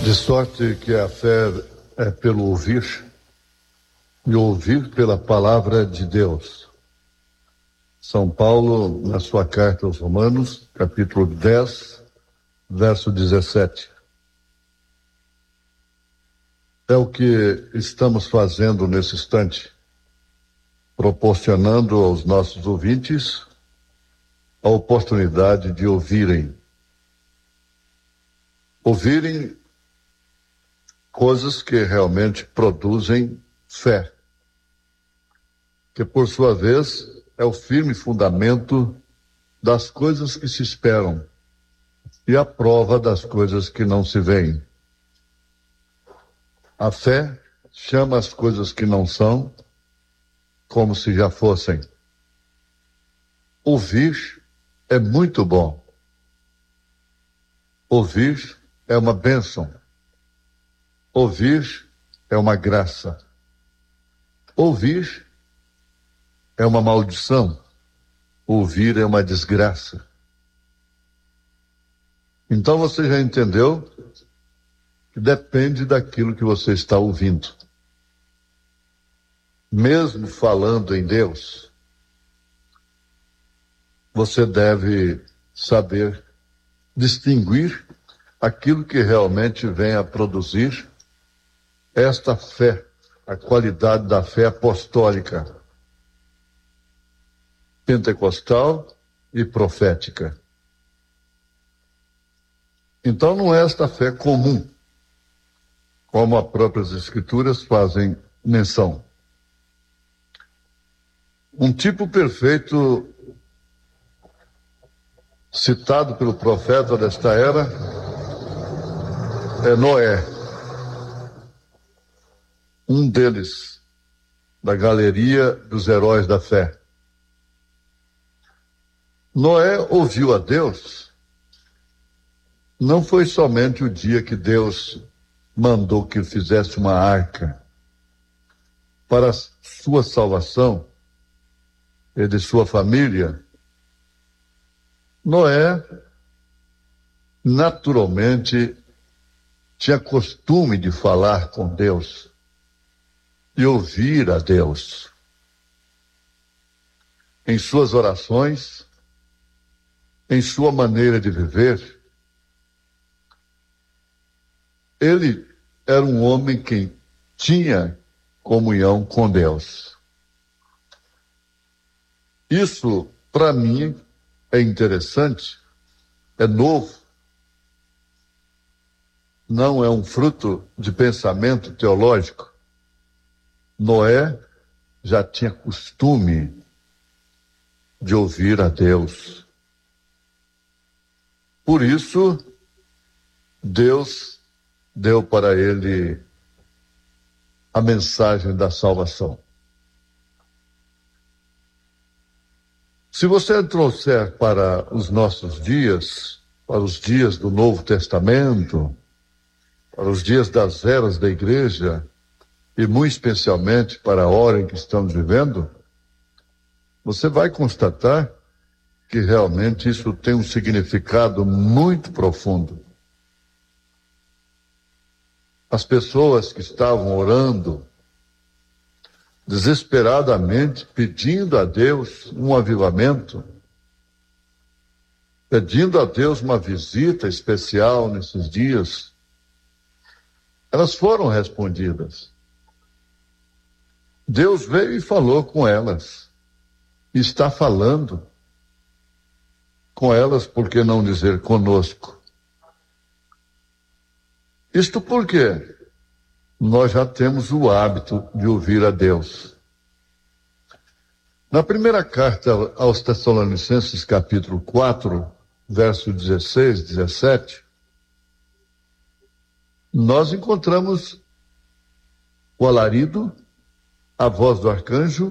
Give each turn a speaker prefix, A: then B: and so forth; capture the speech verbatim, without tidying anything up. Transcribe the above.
A: De sorte que a fé é pelo ouvir, e ouvir pela palavra de Deus. São Paulo, na sua carta aos Romanos, capítulo dez, verso dezessete. É o que estamos fazendo nesse instante, proporcionando aos nossos ouvintes a oportunidade de ouvirem. Ouvirem coisas que realmente produzem fé, que por sua vez é o firme fundamento das coisas que se esperam e a prova das coisas que não se veem. A fé chama as coisas que não são como se já fossem. Ouvir é muito bom. Ouvir é uma bênção. Ouvir é uma graça. Ouvir é uma maldição. Ouvir é uma desgraça. Então você já entendeu que depende daquilo que você está ouvindo. Mesmo falando em Deus, você deve saber distinguir aquilo que realmente vem a produzir esta fé, a qualidade da fé apostólica, pentecostal e profética. Então não é esta fé comum, como as próprias Escrituras fazem menção. Um tipo perfeito citado pelo profeta desta era é Noé. Um deles, da galeria dos heróis da fé. Noé ouviu a Deus. Não foi somente o dia que Deus mandou que fizesse uma arca para sua salvação e de sua família. Noé, naturalmente, tinha costume de falar com Deus e ouvir a Deus. Em suas orações, em sua maneira de viver, ele era um homem que tinha comunhão com Deus. Isso, para mim, é interessante, é novo. Não é um fruto de pensamento teológico. Noé já tinha costume de ouvir a Deus. Por isso, Deus deu para ele a mensagem da salvação. Se você trouxer para os nossos dias, para os dias do Novo Testamento, para os dias das eras da igreja, e muito especialmente para a hora em que estamos vivendo, você vai constatar que realmente isso tem um significado muito profundo. As pessoas que estavam orando desesperadamente, pedindo a Deus um avivamento, pedindo a Deus uma visita especial nesses dias, elas foram respondidas. Deus veio e falou com elas. Está falando com elas, por que não dizer conosco? Isto porque nós já temos o hábito de ouvir a Deus. Na primeira carta aos Tessalonicenses, capítulo quatro, verso dezesseis, dezessete, nós encontramos o alarido, a voz do arcanjo